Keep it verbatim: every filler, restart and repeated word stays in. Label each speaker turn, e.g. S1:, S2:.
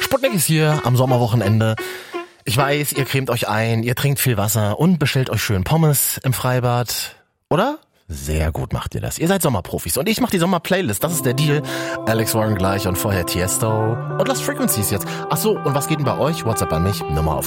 S1: Sputnik ist hier am Sommerwochenende. Ich weiß, ihr cremt euch ein, ihr trinkt viel Wasser und bestellt euch schön Pommes im Freibad, oder? Sehr gut macht ihr das. Ihr seid Sommerprofis und ich mache die Sommerplaylist. Das ist der Deal. Alex Warren gleich und vorher Tiesto und Lost Frequencies jetzt. Ach so, und was geht denn bei euch? WhatsApp an mich, Nummer auf